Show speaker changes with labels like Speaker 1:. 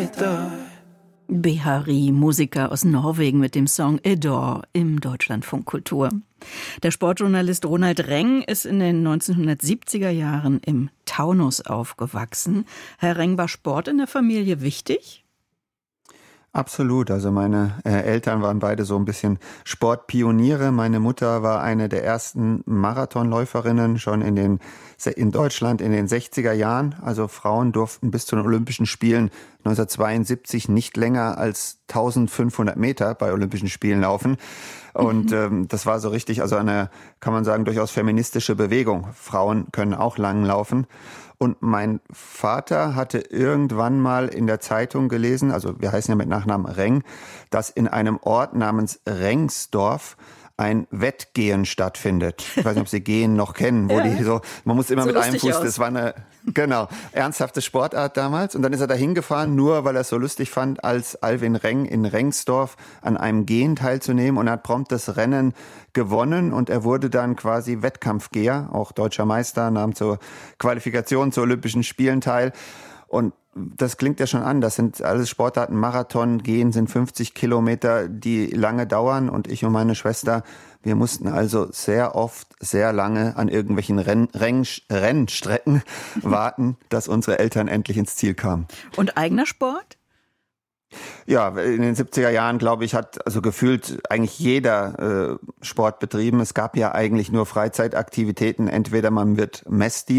Speaker 1: Behari, Musiker aus Norwegen mit dem Song Adore im Deutschlandfunk Kultur. Der Sportjournalist Ronald Reng ist in den 1970er Jahren im Taunus aufgewachsen. Herr Reng, war Sport in der Familie wichtig?
Speaker 2: Absolut. Also meine Eltern waren beide so ein bisschen Sportpioniere. Meine Mutter war eine der ersten Marathonläuferinnen schon in Deutschland in den 60er Jahren. Also Frauen durften bis zu den Olympischen Spielen 1972 nicht länger als 1500 Meter bei Olympischen Spielen laufen. Und das war so richtig, also eine, kann man sagen, durchaus feministische Bewegung. Frauen können auch lang laufen. Und mein Vater hatte irgendwann mal in der Zeitung gelesen, also wir heißen ja mit Nachnamen Reng, dass in einem Ort namens Rengsdorf ein Wettgehen stattfindet. Ich weiß nicht, ob Sie Gehen noch kennen, wo die so, man muss immer so mit einem Fuß, das war eine, ernsthafte Sportart damals. Und dann ist er da hingefahren, nur weil er es so lustig fand, als Alwin Reng in Rengsdorf an einem Gehen teilzunehmen, und er hat prompt das Rennen gewonnen und er wurde dann quasi Wettkampfgeher, auch deutscher Meister, nahm zur Qualifikation zu Olympischen Spielen teil. Und das klingt ja schon an, das sind alles Sportarten, Marathon, Gehen sind 50 Kilometer, die lange dauern, und ich und meine Schwester, wir mussten also sehr oft, sehr lange an irgendwelchen Rennstrecken warten, dass unsere Eltern endlich ins Ziel kamen.
Speaker 1: Und eigener Sport?
Speaker 2: Ja, in den 70er Jahren, glaube ich, hat also gefühlt eigentlich jeder Sport betrieben. Es gab ja eigentlich nur Freizeitaktivitäten. Entweder man wird Messdiener